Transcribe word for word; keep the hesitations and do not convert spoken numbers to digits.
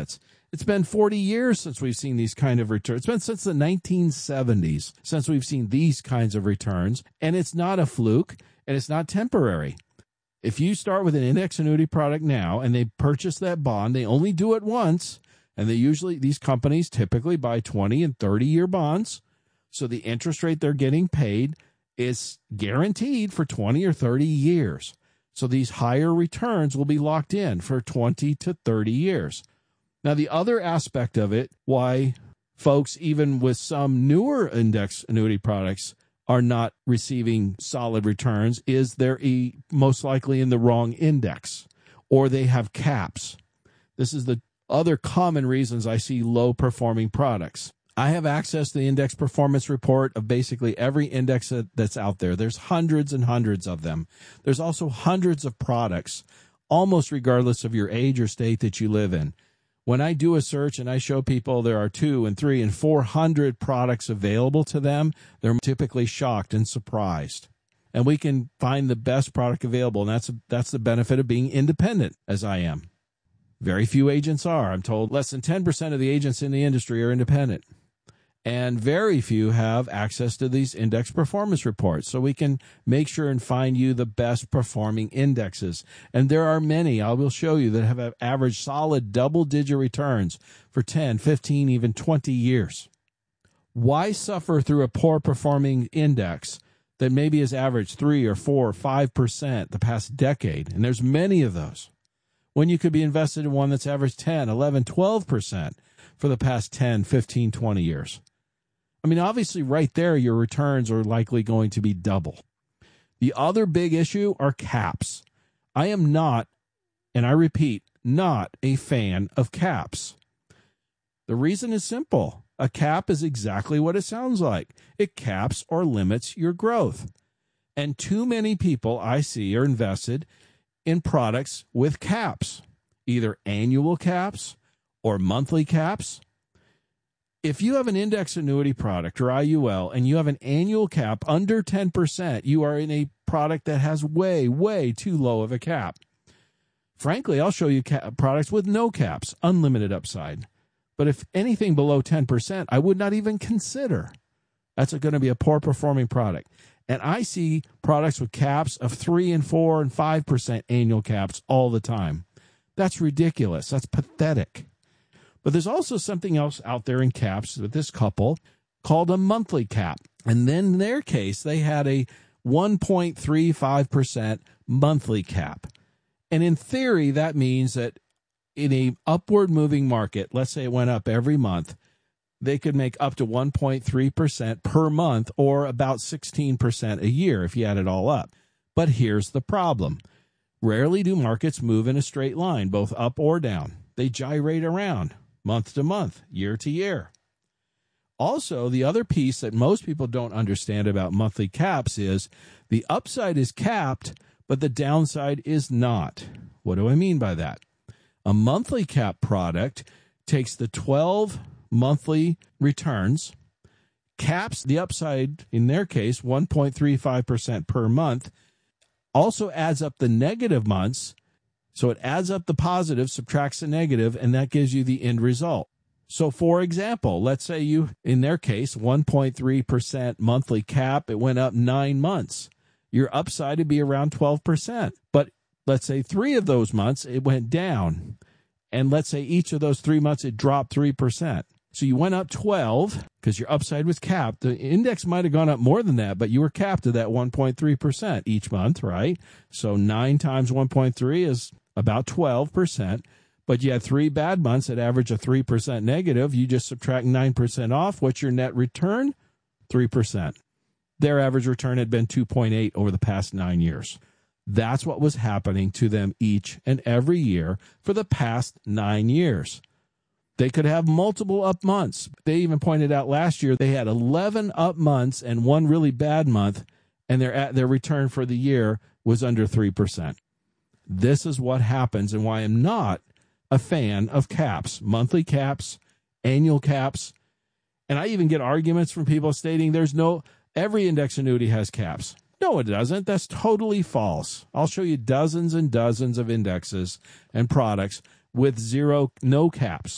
performance. It's been forty years since we've seen these kind of returns. It's been since the nineteen seventies since we've seen these kinds of returns, and it's not a fluke, and it's not temporary. If you start with an index annuity product now and they purchase that bond, they only do it once, and they usually, these companies typically buy twenty and thirty year bonds, so the interest rate they're getting paid is guaranteed for twenty or thirty years. So these higher returns will be locked in for twenty to thirty years. Now, the other aspect of it, why folks, even with some newer index annuity products, are not receiving solid returns is they're e- most likely in the wrong index, or they have caps. This is the other common reasons I see low-performing products. I have access to the index performance report of basically every index that's out there. There's hundreds and hundreds of them. There's also hundreds of products, almost regardless of your age or state that you live in. When I do a search and I show people there are two and three and four hundred products available to them, they're typically shocked and surprised. And we can find the best product available, and that's that's the benefit of being independent, as I am. Very few agents are. I'm told less than ten percent of the agents in the industry are independent. And very few have access to these index performance reports. So we can make sure and find you the best performing indexes. And there are many, I will show you, that have averaged solid double-digit returns for ten, fifteen, even twenty years. Why suffer through a poor performing index that maybe has averaged three or four or five percent the past decade? And there's many of those. When you could be invested in one that's averaged ten, eleven, twelve percent for the past ten, fifteen, twenty years. I mean, obviously, right there, your returns are likely going to be double. The other big issue are caps. I am not, and I repeat, not a fan of caps. The reason is simple. A cap is exactly what it sounds like. It caps or limits your growth. And too many people I see are invested in products with caps, either annual caps or monthly caps. If you have an index annuity product or I U L and you have an annual cap under ten percent, you are in a product that has way, way too low of a cap. Frankly, I'll show you cap products with no caps, unlimited upside. But if anything below ten percent, I would not even consider. That's going to be a poor performing product. And I see products with caps of three and four and five percent annual caps all the time. That's ridiculous. That's pathetic. But there's also something else out there in caps with this couple called a monthly cap. And then in their case, they had a one point three five percent monthly cap. And in theory, that means that in a upward moving market, let's say it went up every month, they could make up to one point three percent per month or about sixteen percent a year if you add it all up. But here's the problem. Rarely do markets move in a straight line, both up or down. They gyrate around month to month, year to year. Also, the other piece that most people don't understand about monthly caps is the upside is capped, but the downside is not. What do I mean by that? A monthly cap product takes the twelve monthly returns, caps the upside, in their case, one point three five percent per month, also adds up the negative months. So it adds up the positive, subtracts the negative, and that gives you the end result. So, for example, let's say you, in their case, one point three percent monthly cap, it went up nine months. Your upside would be around twelve percent. But let's say three of those months, it went down. And let's say each of those three months, it dropped three percent. So you went up twelve because your upside was capped. The index might have gone up more than that, but you were capped at that one point three percent each month, right? So nine times one point three is about twelve percent, but you had three bad months that average a three percent negative. You just subtract nine percent off. What's your net return? three percent. Their average return had been two point eight over the past nine years. That's what was happening to them each and every year for the past nine years. They could have multiple up months. They even pointed out last year they had eleven up months and one really bad month, and their, their return for the year was under three percent. This is what happens and why I'm not a fan of caps, monthly caps, annual caps. And I even get arguments from people stating there's no, every index annuity has caps. No, it doesn't. That's totally false. I'll show you dozens and dozens of indexes and products with zero, no caps.